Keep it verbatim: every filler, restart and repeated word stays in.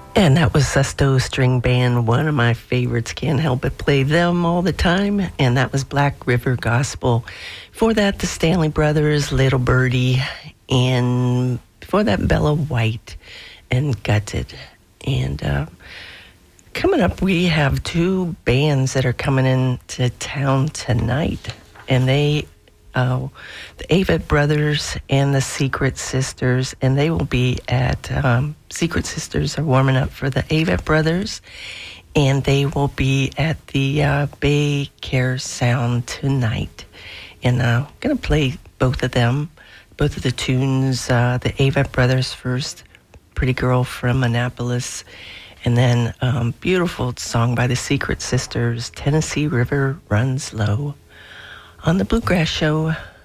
And that was Sesto String Band, one of my favorites. Can't help but play them all the time. And that was Black River Gospel. Before that, the Stanley Brothers, Little Birdie. And before that, Bella White and Gutted. And uh, coming up, we have two bands that are coming into town tonight. And they... Uh, the Avett Brothers and the Secret Sisters, and they will be at um, Secret Sisters are warming up for the Avett Brothers, and they will be at the uh, Bay Care Sound tonight. And I'm uh, going to play both of them, both of the tunes, uh, the Avett Brothers first, Pretty Girl from Annapolis, and then um, beautiful song by the Secret Sisters, Tennessee River Runs Low, on the Bluegrass Show.